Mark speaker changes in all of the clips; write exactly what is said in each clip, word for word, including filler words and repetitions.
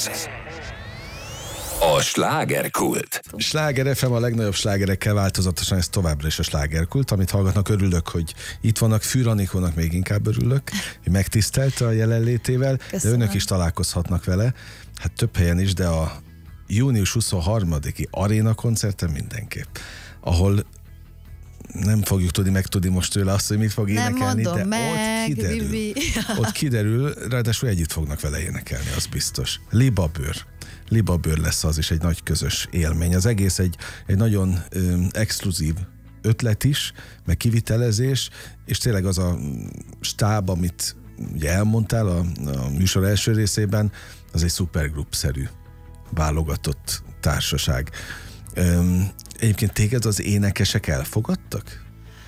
Speaker 1: Ez a slágerkult.
Speaker 2: Sláger ef em, a legnagyobb slágerekkel változatosan, ez továbbra is a slágerkult, amit hallgatnak. Örülök, hogy itt vannak. Fűr Anikónak még inkább örülök, hogy megtisztelte a jelenlétével. Köszönöm. De önök is találkozhatnak vele, hát több helyen is, de a június huszonharmadiki aréna koncerten mindenképp, ahol nem fogjuk tudni megtudni most tőle azt, hogy mit fog
Speaker 3: nem
Speaker 2: énekelni, de
Speaker 3: meg,
Speaker 2: ott kiderül, ott kiderül, ráadásul együtt fognak vele énekelni, az biztos. Libabőr. Libabőr lesz az is egy nagy közös élmény. Az egész egy, egy nagyon ö, exkluzív ötlet is, meg kivitelezés, és tényleg az a stáb, amit ugye elmondtál a, a műsor első részében, az egy szupergrup-szerű válogatott társaság. Öm, egyébként téged az énekesek elfogadtak?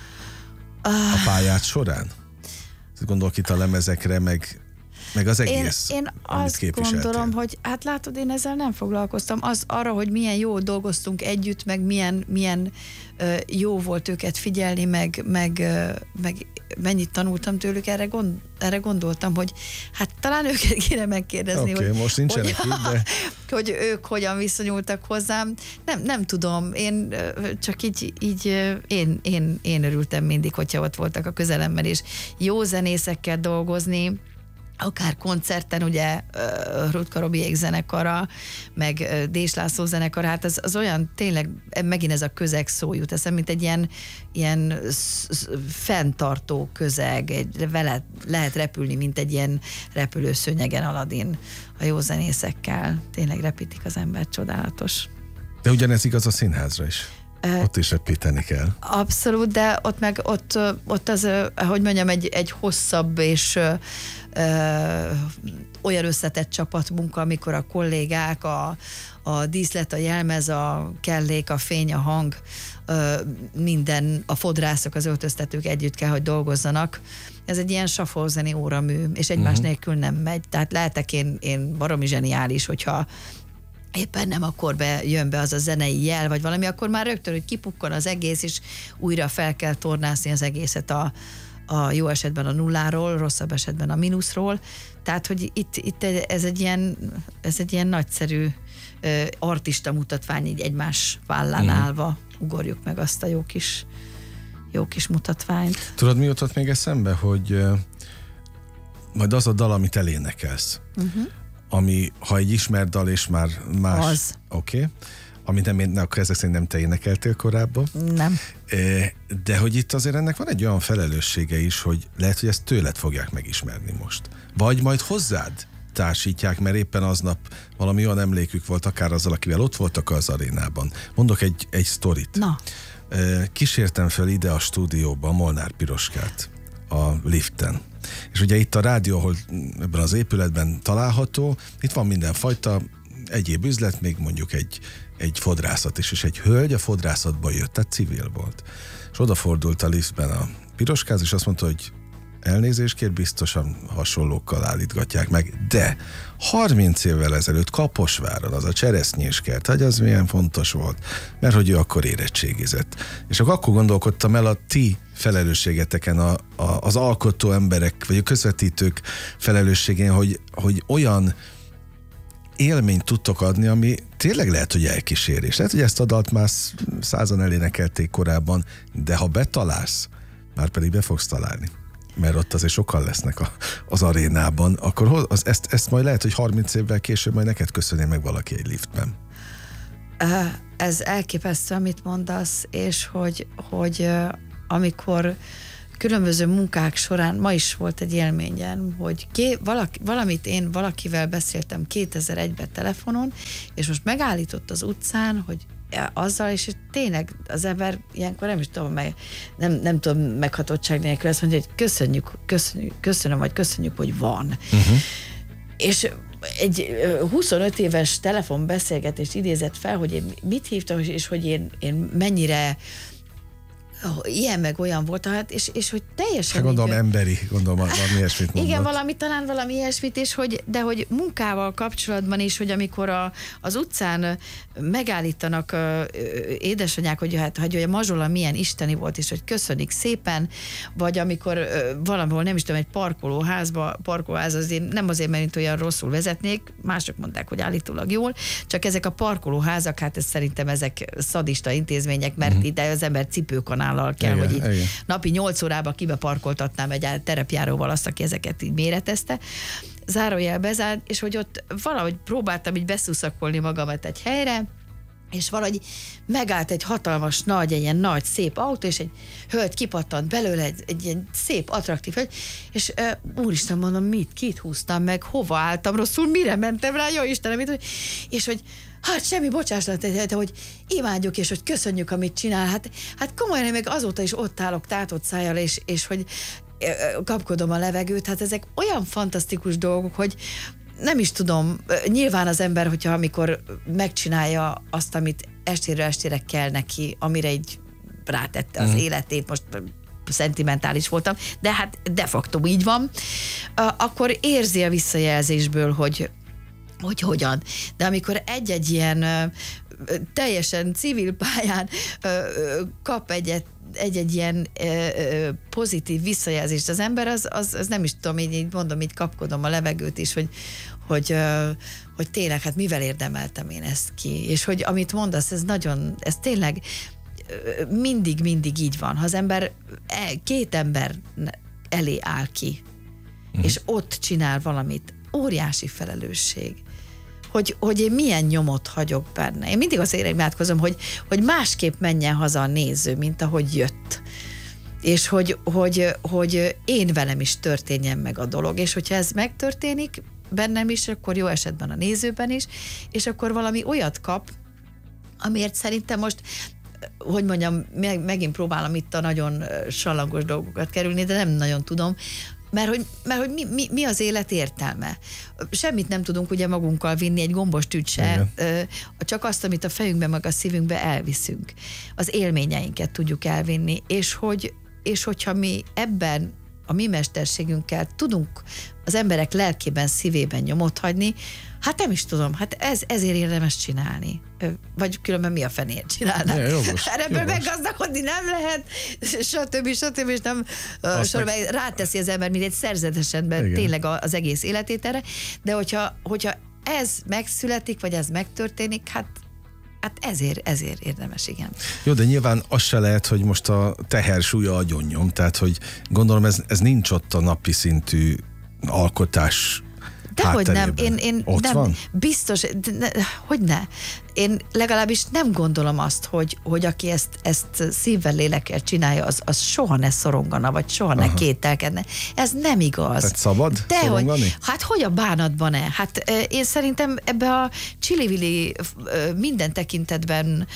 Speaker 2: A pályát során? Gondolok itt a lemezekre, meg, meg az egész,
Speaker 3: Én, én azt gondolom, hogy hát látod, én ezzel nem foglalkoztam. Az arra, hogy milyen jó dolgoztunk együtt, meg milyen, milyen uh, jó volt őket figyelni, meg, meg, uh, meg mennyit tanultam tőlük, erre, gond, erre gondoltam, hogy hát talán őket kéne megkérdezni,
Speaker 2: okay, hogy, most nincsenek
Speaker 3: hogy,
Speaker 2: itt, de...
Speaker 3: hogy ők hogyan viszonyultak hozzám. Nem, nem tudom, én csak így, így én, én, én örültem mindig, hogyha ott voltak a közelemben, és jó zenészekkel dolgozni, akár koncerten, ugye Rutka Robiék zenekara, meg Dés László zenekara, hát az, az olyan tényleg, megint ez a közeg szó jut eszem, mint egy ilyen, ilyen fenntartó közeg, egy, vele lehet repülni, mint egy ilyen repülőszőnyegen Aladin a jó zenészekkel. Tényleg repítik az ember, csodálatos.
Speaker 2: De ugyanez igaz a színházra is. Ott is repíteni kell.
Speaker 3: Abszolút, de ott meg ott, ott az, hogy mondjam, egy, egy hosszabb és ö, ö, olyan összetett csapatmunka, amikor a kollégák, a, a díszlet, a jelmez, a kellék, a fény, a hang, ö, minden, a fodrászok, az öltöztetők együtt kell, hogy dolgozzanak. Ez egy ilyen shuffle-zeni óramű, és egymás uh-huh. nélkül nem megy. Tehát lehetek én, én baromi zseniális, hogyha éppen nem akkor be, jön be az a zenei jel, vagy valami, akkor már rögtön, hogy kipukkan az egész, és újra fel kell tornászni az egészet a, a jó esetben a nulláról, rosszabb esetben a mínuszról. Tehát, hogy itt, itt ez egy ilyen, ez egy ilyen nagyszerű uh, artista mutatvány, így egymás vállán mm. állva ugorjuk meg azt a jó kis, jó kis mutatványt.
Speaker 2: Tudod, mi jutott még eszembe, hogy uh, majd az a dal, amit elénekelsz, uh-huh. ami, ha egy ismert dal és már más...
Speaker 3: Az.
Speaker 2: Oké. Okay. Amit nem, ne, akkor ezek szerint nem te énekeltél korábban.
Speaker 3: Nem.
Speaker 2: De hogy itt azért ennek van egy olyan felelőssége is, hogy lehet, hogy ezt tőled fogják megismerni most. Vagy majd hozzád társítják, mert éppen aznap valami olyan emlékük volt, akár azzal, akivel ott voltak az arénában. Mondok egy, egy sztorit.
Speaker 3: Na.
Speaker 2: Kísértem fel ide a stúdióba Molnár Piroskát a liften. És ugye itt a rádió, ahol ebben az épületben található, itt van mindenfajta egyéb üzlet, még mondjuk egy, egy fodrászat is, és egy hölgy a fodrászatba jött, tehát civil volt. És odafordult a liftben a Piroskáz, és azt mondta, hogy elnézést kér, biztosan hasonlókkal állítgatják meg, de harminc évvel ezelőtt Kaposváron az a cseresznyéskert, hogy az milyen fontos volt, mert hogy ő akkor érettségizett. És akkor, akkor gondolkodtam el a ti felelősségeteken, a, a, az alkotó emberek, vagy a közvetítők felelősségén, hogy, hogy olyan élményt tudtok adni, ami tényleg lehet, hogy elkísérés. Lehet, hogy ezt a dalt már százan elénekelték korábban, de ha betalálsz, már pedig be fogsz találni, mert ott azért sokan lesznek a, az arénában, akkor az, ezt, ezt majd lehet, hogy harminc évvel később majd neked köszönné meg valaki egy liftben.
Speaker 3: Ez elképesztő, amit mondasz, és hogy, hogy amikor különböző munkák során, ma is volt egy élményem, hogy ké, valaki, valamit én valakivel beszéltem kétezer-egyben telefonon, és most megállított az utcán, hogy azzal, és tényleg az ember ilyenkor nem is tudom, meg, nem, nem tudom meghatottság nélkül azt mondja, hogy köszönjük, köszönjük, köszönöm, vagy köszönjük, hogy van. Uh-huh. És egy huszonöt éves telefonbeszélgetést idézett fel, hogy én mit hívtam, és hogy én, én mennyire ilyen meg olyan volt, hát, és, és hogy teljesen...
Speaker 2: Hát gondolom
Speaker 3: így,
Speaker 2: emberi, gondolom valami ilyesmit mondott.
Speaker 3: Igen, valami, talán valami ilyesmit, és hogy, de hogy munkával kapcsolatban is, hogy amikor a, az utcán megállítanak ö, ö, édesanyák, hogy hát hogy a mazsola milyen isteni volt, és hogy köszönik szépen, vagy amikor ö, valahol, nem is tudom, egy parkolóházba, parkolóház azért nem azért, mert olyan rosszul vezetnék, mások mondták, hogy állítólag jól, csak ezek a parkolóházak, hát ez szerintem ezek szadista intézmények, mert uh-huh. ide az ember cipőkanállal kell, igen, hogy így igen. napi nyolc órába kibe parkoltatnám egy terepjáróval azt, aki ezeket így méretezte. Zárójel bezárt, és hogy ott valahogy próbáltam így beszuszakolni magamat egy helyre, és valahogy megállt egy hatalmas nagy, egy ilyen nagy, szép autó, és egy hölgy kipattant belőle, egy, egy ilyen szép, attraktív hölgy, és uh, úristen, mondom, mit, kit húztam meg, hova álltam rosszul, mire mentem rá, jó Istenem, mit, és hogy hát semmi, bocsássanak, de hogy imádjuk, és hogy köszönjük, amit csinál. Hát, hát komolyan, én meg azóta is ott állok tátott szájjal, és, és hogy kapkodom a levegőt. Hát ezek olyan fantasztikus dolgok, hogy nem is tudom, nyilván az ember, hogyha amikor megcsinálja azt, amit estére estére kell neki, amire így rátette az mm. életét, most szentimentális voltam, de hát de facto így van, akkor érzi a visszajelzésből, hogy hogy hogyan. De amikor egy-egy ilyen ö, teljesen civil pályán ö, ö, kap egyet, egy-egy ilyen ö, ö, pozitív visszajelzést az ember, az, az, az nem is tudom, így, így mondom, így kapkodom a levegőt is, hogy, hogy, ö, hogy tényleg, hát mivel érdemeltem én ezt ki. És hogy amit mondasz, ez nagyon, ez tényleg mindig-mindig így van. Ha az ember, két ember elé áll ki, uh-huh. és ott csinál valamit, óriási felelősség, hogy, hogy én milyen nyomot hagyok benne. Én mindig azért imádkozom, hogy, hogy másképp menjen haza a néző, mint ahogy jött. És hogy, hogy, hogy én velem is történjen meg a dolog. És hogyha ez megtörténik bennem is, akkor jó esetben a nézőben is, és akkor valami olyat kap, amiért szerintem most, hogy mondjam, meg, megint próbálom itt a nagyon sallangos dolgokat kerülni, de nem nagyon tudom, Mert hogy, mert hogy mi, mi, mi az élet értelme? Semmit nem tudunk ugye magunkkal vinni, egy gombos tűt se, csak azt, amit a fejünkbe, meg a szívünkbe elviszünk. Az élményeinket tudjuk elvinni, és, hogy, és hogyha mi ebben a mi mesterségünkkel tudunk az emberek lelkében, szívében nyomot hagyni, hát nem is tudom, hát ez, ezért érdemes csinálni. Vagy különben mi a fenért csinálnak. Ja, jogos, ebből jogos. Meggazdagodni nem lehet, stb. stb. És nem sorban ráteszi az ember, mint egy szerzetesen tényleg az egész életét erre, de hogyha, hogyha ez megszületik, vagy ez megtörténik, hát Hát ezért, ezért érdemes, igen.
Speaker 2: Jó, de nyilván az se lehet, hogy most a teher súlya agyonnyom, tehát hogy gondolom ez, ez nincs ott a napi szintű alkotás
Speaker 3: Dehogy nem, én, én
Speaker 2: ott
Speaker 3: nem,
Speaker 2: van?
Speaker 3: biztos, de ne, hogy ne. Én legalábbis nem gondolom azt, hogy, hogy aki ezt, ezt szívvel, lélekkel csinálja, az, az soha ne szorongana, vagy soha Aha. ne kételkedne. Ez nem igaz.
Speaker 2: Tehát szabad
Speaker 3: de
Speaker 2: szorongani?
Speaker 3: Hogy, hát hogy a bánatban-e? Hát én szerintem ebbe a csili-vili minden tekintetben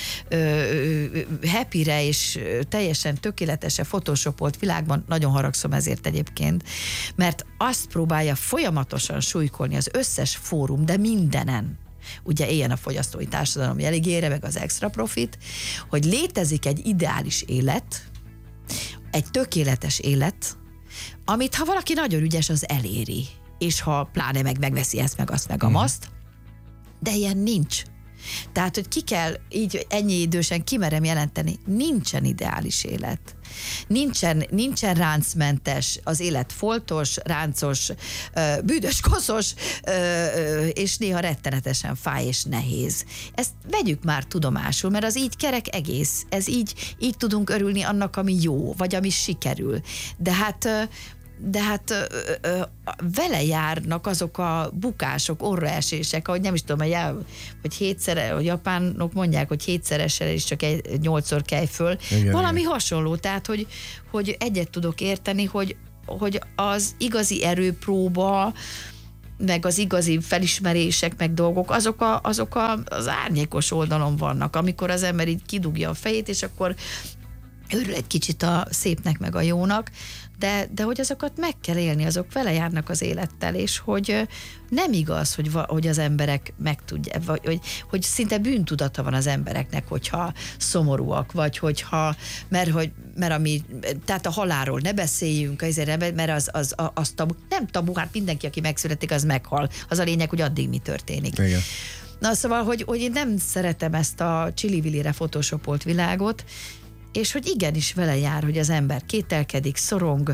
Speaker 3: happyre és teljesen tökéletesen photoshopolt világban, nagyon haragszom ezért egyébként, mert azt próbálja folyamatosan súlykolni az összes fórum, de mindenen, ugye éljen a fogyasztói társadalom jeligére, meg az extra profit, hogy létezik egy ideális élet, egy tökéletes élet, amit ha valaki nagyon ügyes, az eléri. És ha pláne meg megveszi ezt, meg azt, meg amazt, de ilyen nincs. Tehát, hogy ki kell így ennyi idősen kimerem jelenteni, nincsen ideális élet. Nincsen, nincsen ráncmentes, az élet foltos, ráncos, bűdös, koszos, és néha rettenetesen fáj és nehéz. Ezt vegyük már tudomásul, mert az így kerek egész. Ez így, így tudunk örülni annak, ami jó, vagy ami sikerül. De hát de hát ö, ö, vele járnak azok a bukások, orraesések, ahogy nem is tudom, hogy, el, hogy hétszer, hogy japánok mondják, hogy hétszeresre is csak egy, nyolcszor kelj föl. Igen, valami igen. hasonló, tehát hogy, hogy egyet tudok érteni, hogy, hogy az igazi erőpróba, meg az igazi felismerések, meg dolgok, azok, a, azok a, az árnyékos oldalon vannak, amikor az ember így kidugja a fejét, és akkor Örül egy kicsit a szépnek meg a jónak, de, de hogy azokat meg kell élni, azok vele járnak az élettel, és hogy nem igaz, hogy, va, hogy az emberek megtudják, vagy hogy, hogy szinte bűntudata van az embereknek, hogyha szomorúak, vagy hogyha, mert, hogy, mert ami, tehát a halálról ne beszéljünk, azért, mert az, az, az, az tabu, nem tabu, hát mindenki, aki megszületik, az meghal. Az a lényeg, hogy addig mi történik.
Speaker 2: Igen.
Speaker 3: Na szóval, hogy, hogy én nem szeretem ezt a csili-vilire photoshopolt világot, és hogy igenis vele jár, hogy az ember kételkedik, szorong,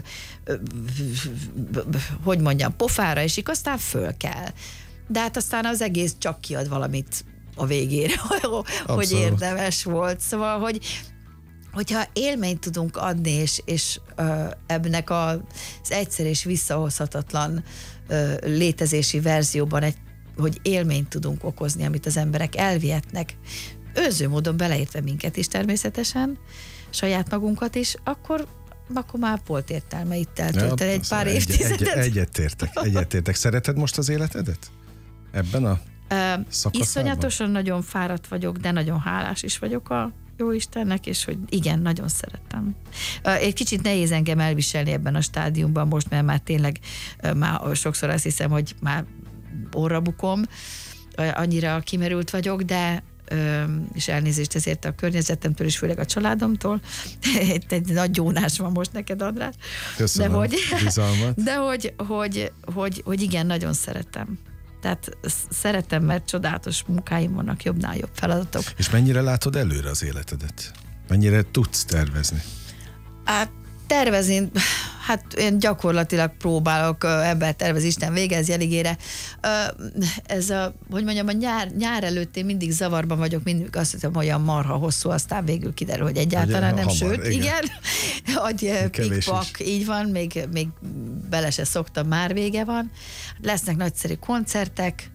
Speaker 3: hogy mondjam, pofára esik, aztán föl kell. De hát aztán az egész csak kiad valamit a végére, hogy érdemes volt. Szóval, hogy hogyha élményt tudunk adni, és, és uh, ebnek az egyszer és visszahozhatatlan uh, létezési verzióban egy, hogy élményt tudunk okozni, amit az emberek elvihetnek, őző módon beleértve minket is természetesen, saját magunkat is, akkor, akkor már volt értelme itt eltölteni ja, egy pár egy, évtizedet.
Speaker 2: Egy, egyetértek, egyetértek. Szereted most az életedet? Ebben a uh, szakaszában?
Speaker 3: Iszonyatosan nagyon fáradt vagyok, de nagyon hálás is vagyok a jó Istennek, és hogy igen, nagyon szeretem. Uh, egy kicsit nehéz engem elviselni ebben a stádiumban most, mert már tényleg uh, már sokszor azt hiszem, hogy már orra bukom, uh, annyira kimerült vagyok, de és elnézést ezért a környezetemtől és főleg a családomtól. Egy, egy nagy gyónás van most neked, András.
Speaker 2: Köszönöm
Speaker 3: de hogy,
Speaker 2: bizalmat.
Speaker 3: De hogy, hogy, hogy, hogy igen, nagyon szeretem. Tehát szeretem, mert csodálatos munkáim vannak, jobbnál jobb feladatok.
Speaker 2: És mennyire látod előre az életedet? Mennyire tudsz tervezni?
Speaker 3: Hát tervezni, hát én gyakorlatilag próbálok, ebben tervez Isten, végez jeligére. Ez a, hogy mondjam, a nyár, nyár előtt én mindig zavarban vagyok, mindig azt hiszem, olyan marha hosszú, aztán végül kiderül, hogy egyáltalán ugye, nem, hamar, sőt, igen, igen hogy pikpak, így van, még, még bele se szoktam, már vége van. Lesznek nagyszerű koncertek,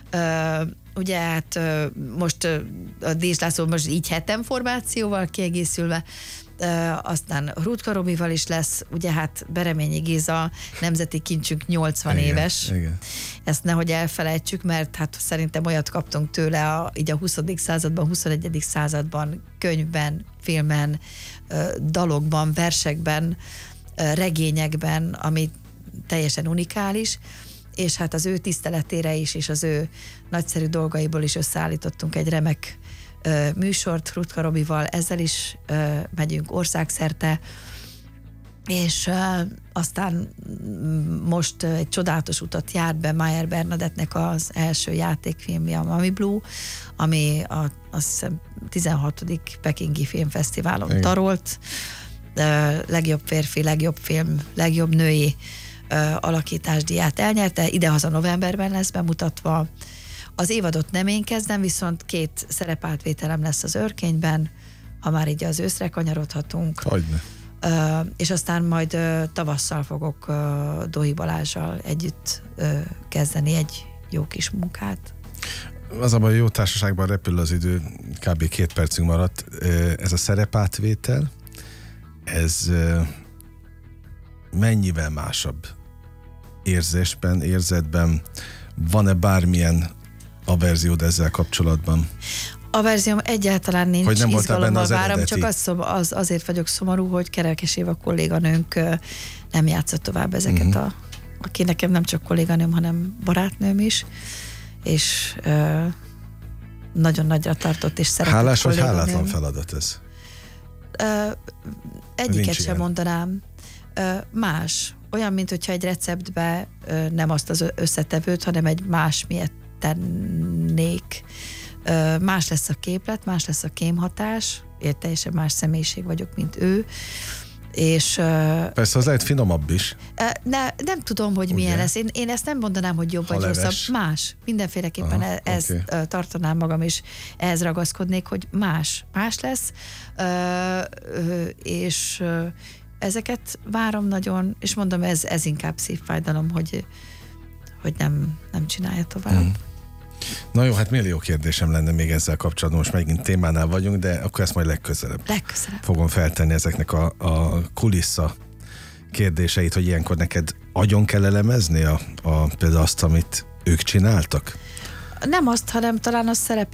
Speaker 3: ugye hát most a Dézs László most így hetem formációval kiegészülve, Uh, aztán Rutka Robival is lesz, ugye hát Bereményi Géza, nemzeti kincsünk nyolcvan igen, éves. Igen. Ezt nehogy elfelejtsük, mert hát szerintem olyat kaptunk tőle a, így a huszadik században, huszonegyedik században, könyvben, filmen, uh, dalokban, versekben, uh, regényekben, ami teljesen unikális, és hát az ő tiszteletére is, és az ő nagyszerű dolgaiból is összeállítottunk egy remek műsort Rutka Robival, ezzel is uh, megyünk országszerte, és uh, aztán most uh, egy csodálatos utat járt be Mayer Bernadettnek az első játékfilmje, a Mami Blue, ami a, azt hiszem tizenhatodik Pekingi Filmfesztiválon igen. tarolt. Uh, legjobb férfi, legjobb film, legjobb női uh, alakításdíját elnyerte, idehaza novemberben lesz bemutatva. Az évadot nem én kezdem, viszont két szerepátvételem lesz az Örkényben, ha már így az őszre kanyarodhatunk.
Speaker 2: Hogyne.
Speaker 3: Uh, és aztán majd uh, tavasszal fogok uh, Dohi Balázssal együtt uh, kezdeni egy jó kis munkát.
Speaker 2: Az a baj, jó társaságban repül az idő, kb. két percünk maradt. Ez a szerepátvétel, ez uh, mennyivel másabb érzésben, érzetben? Van-e bármilyen averziód ezzel kapcsolatban?
Speaker 3: Averzióm egyáltalán nincs,
Speaker 2: hogy nem
Speaker 3: izgalommal várom,
Speaker 2: eredeti...
Speaker 3: csak az, az, azért vagyok szomorú, hogy Kerelkes Éva kolléganőnk nem játszott tovább ezeket uh-huh. a, aki nekem nem csak kolléganőm, hanem barátnőm is, és ö, nagyon nagyra tartott és szeretett
Speaker 2: hálás
Speaker 3: kolléganőm.
Speaker 2: Hálás vagy hálátlan feladat ez?
Speaker 3: Ö, egyiket
Speaker 2: nincs
Speaker 3: sem
Speaker 2: ilyen. Mondanám.
Speaker 3: Ö, más. Olyan, mint hogyha egy receptbe ö, nem azt az összetevőt, hanem egy más miért tennék. Ö, más lesz a képlet, más lesz a kémhatás, én teljesen más személyiség vagyok, mint ő, és... Ö,
Speaker 2: persze az lehet finomabb is.
Speaker 3: Ö, ne, nem tudom, hogy ugye? Milyen lesz. Én, én ezt nem mondanám, hogy jobb ha vagy leves. Rosszabb. Más. Mindenféleképpen aha, ezt okay. tartanám magam, és ehhez ragaszkodnék, hogy más. Más lesz, ö, ö, és ö, ezeket várom nagyon, és mondom, ez, ez inkább szívfájdalom, hogy, hogy nem, nem csinálja tovább. Mm.
Speaker 2: Na jó, hát millió kérdésem lenne még ezzel kapcsolatban, most megint témánál vagyunk, de akkor ezt majd legközelebb,
Speaker 3: legközelebb.
Speaker 2: fogom feltenni ezeknek a, a kulissza kérdéseit, hogy ilyenkor neked agyon kell elemezni a, a, például azt, amit ők csináltak?
Speaker 3: Nem azt, hanem talán a szerep